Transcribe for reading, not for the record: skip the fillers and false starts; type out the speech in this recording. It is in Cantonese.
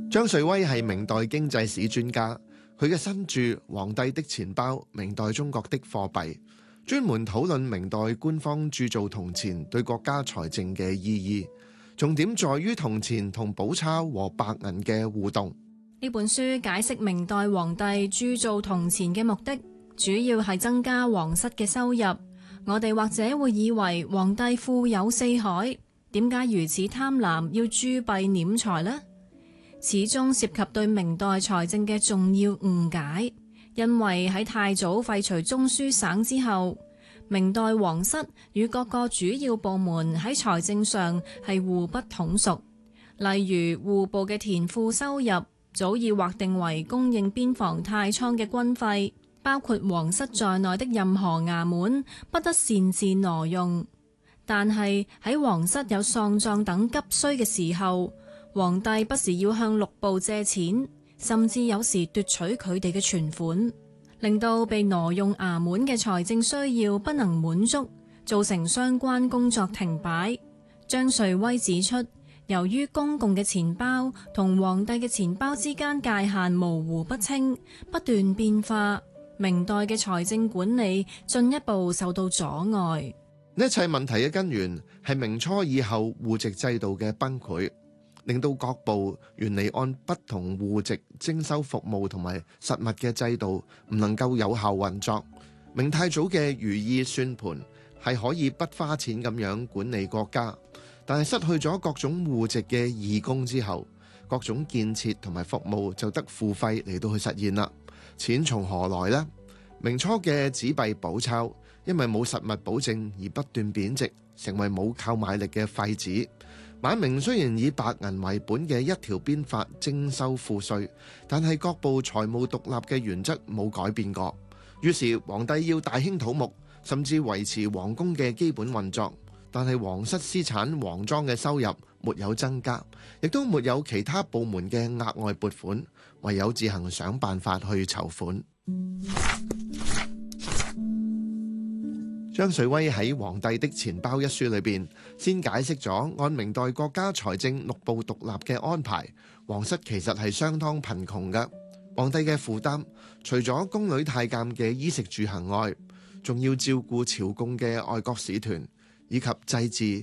張瑞威係明代經濟史專家，佢嘅新著《皇帝的錢包：明代中國的貨幣》，專門討論明代官方鑄造銅錢對國家財政嘅意義，重點在於銅錢同寶鈔和白銀嘅互動。 呢本書解釋明代皇帝鑄造銅錢嘅目的，主要係增加皇室嘅收入。我哋或者會以為皇帝富有四海，點解如此貪婪要鑄幣斂財呢？始終涉及對明代財政嘅重要誤解，因為喺太祖廢除中書省之後，明代皇室與各個主要部門喺財政上係互不統屬。例如戶部嘅田賦收入早已劃定為供應邊防太倉嘅軍費，包括皇室在內的任何衙門不得擅自挪用。但係喺皇室有喪葬等急需嘅時候，皇帝不時要向六部借錢，甚至有時奪取佢哋嘅存款，令到被挪用衙門嘅財政需要不能滿足，造成相關工作停擺。張瑞威指出，由於公共嘅錢包同皇帝嘅錢包之間界限模糊不清，不斷變化，明代嘅財政管理進一步受到阻礙。 呢一切問題嘅根源係明初以後戶籍制度嘅崩潰，令到各部原嚟按不同戶籍徵收服務同埋實物嘅制度唔能夠有效運作。明太祖嘅如意算盤係可以不花錢咁樣管理國家，但係失去咗各種戶籍嘅義工之後，各種建設同埋服務就得付費嚟到去實現啦。錢從何來呢？明初嘅紙幣寶鈔因為冇實物保證而不斷貶值，成為冇購買力嘅廢紙。晚明雖然以白銀為本嘅一條鞭法徵收賦稅，但係各部財務獨立嘅原則冇改變過。於是皇帝要大興土木，甚至維持皇宮嘅基本運作，但係皇室私產皇莊嘅收入沒有增加，亦都沒有其他部門嘅額外撥款，唯有自行想辦法去籌款。張瑞威喺《皇帝的錢包》一書裏邊，先解釋咗按明代國家財政六部獨立嘅安排，皇室其實係相當貧窮嘅。皇帝嘅負擔，除咗宮女太監嘅衣食住行外，仲要照顧朝貢嘅外國使團，以及祭祀、